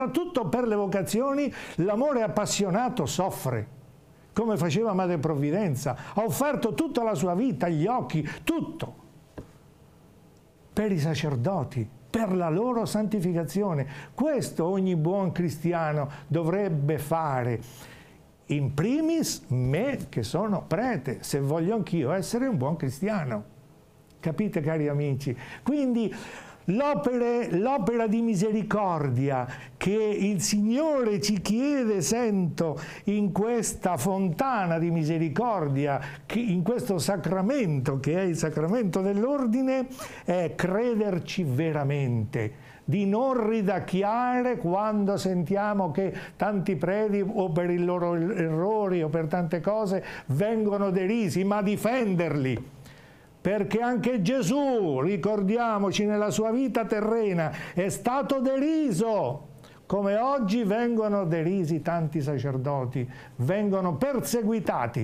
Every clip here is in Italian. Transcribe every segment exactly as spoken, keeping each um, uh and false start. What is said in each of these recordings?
Soprattutto per le vocazioni l'amore appassionato soffre, come faceva Madre Provvidenza, ha offerto tutta la sua vita, gli occhi, tutto, per i sacerdoti, per la loro santificazione. Questo ogni buon cristiano dovrebbe fare, in primis me che sono prete, se voglio anch'io essere un buon cristiano. Capite, cari amici? Quindi l'opera di misericordia che il Signore ci chiede, sento, in questa fontana di misericordia, in questo sacramento che è il sacramento dell'ordine, è crederci veramente, di non ridacchiare quando sentiamo che tanti preti o per i loro errori o per tante cose vengono derisi, ma difenderli. Perché anche Gesù, ricordiamoci, nella sua vita terrena è stato deriso, come oggi vengono derisi tanti sacerdoti, vengono perseguitati.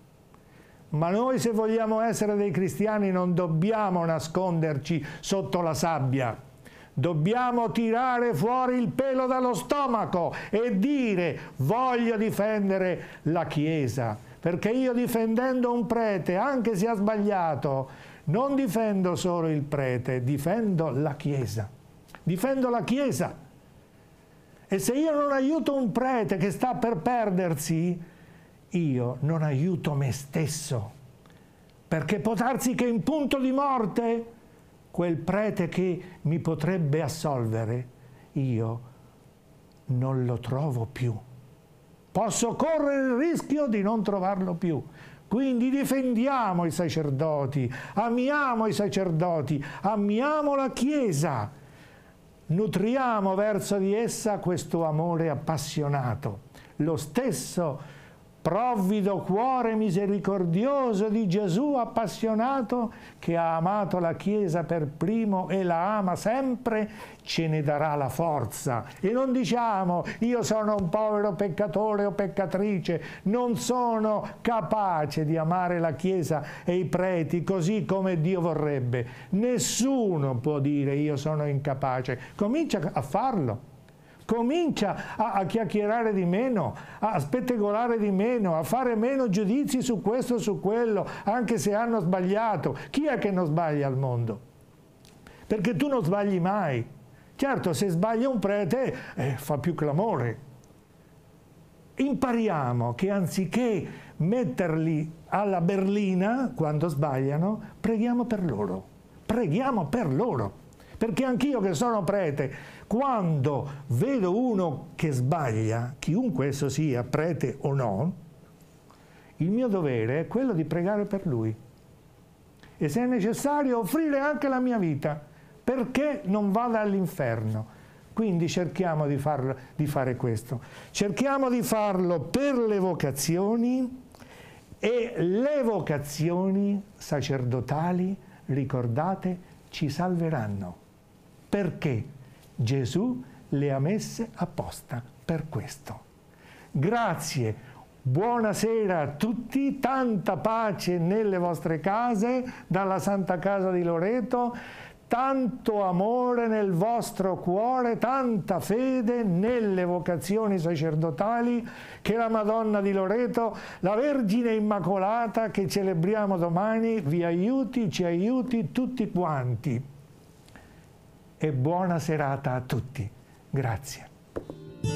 Ma noi, se vogliamo essere dei cristiani, non dobbiamo nasconderci sotto la sabbia. Dobbiamo tirare fuori il pelo dallo stomaco e dire: voglio difendere la Chiesa. Perché io, difendendo un prete, anche se ha sbagliato, non difendo solo il prete, difendo la Chiesa. Difendo la Chiesa. E se io non aiuto un prete che sta per perdersi, io non aiuto me stesso. Perché può darsi che in punto di morte, quel prete che mi potrebbe assolvere, io non lo trovo più. Posso correre il rischio di non trovarlo più. Quindi difendiamo i sacerdoti, amiamo i sacerdoti, amiamo la Chiesa, nutriamo verso di essa questo amore appassionato. Lo stesso provvido cuore misericordioso di Gesù appassionato, che ha amato la Chiesa per primo e la ama sempre, ce ne darà la forza. E non diciamo: io sono un povero peccatore o peccatrice, non sono capace di amare la Chiesa e i preti così come Dio vorrebbe. Nessuno può dire: io sono incapace. Comincia a farlo. Comincia a, a chiacchierare di meno, a spettegolare di meno, a fare meno giudizi su questo o su quello, anche se hanno sbagliato. Chi è che non sbaglia al mondo? Perché tu non sbagli mai. Certo, se sbaglia un prete, eh, fa più clamore. Impariamo che anziché metterli alla berlina quando sbagliano, preghiamo per loro. Preghiamo per loro. Perché anch'io, che sono prete, quando vedo uno che sbaglia, chiunque esso sia, prete o no, il mio dovere è quello di pregare per lui. E se è necessario offrire anche la mia vita, perché non vada all'inferno. Quindi cerchiamo di, farlo, di fare questo. Cerchiamo di farlo per le vocazioni, e le vocazioni sacerdotali, ricordate, ci salveranno. Perché Gesù le ha messe apposta per questo. Grazie, buonasera a tutti, tanta pace nelle vostre case, dalla Santa Casa di Loreto, tanto amore nel vostro cuore, tanta fede nelle vocazioni sacerdotali, che la Madonna di Loreto, la Vergine Immacolata che celebriamo domani, vi aiuti, ci aiuti tutti quanti. E buona serata a tutti. Grazie.